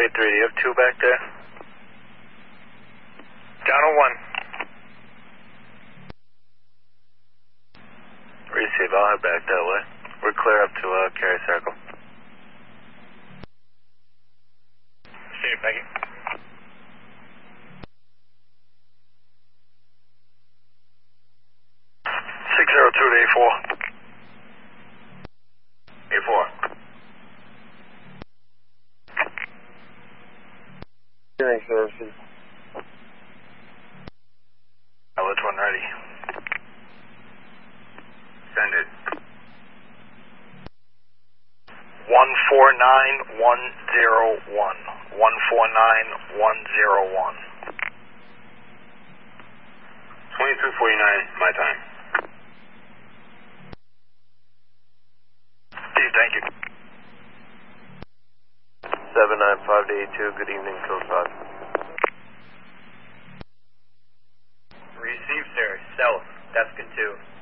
183, do you have 2 back there? Down to 1. Receive, I'll head back that way. We're clear up to Cary Circle. Receive, thank you. 602 to A4. A4. Hearing services. Which one ready? Send it. 149101. 149101. 2249, my time. Steve, thank you. 795 to 82, good evening, Code 5. Receive, sir. South, Deskin 2.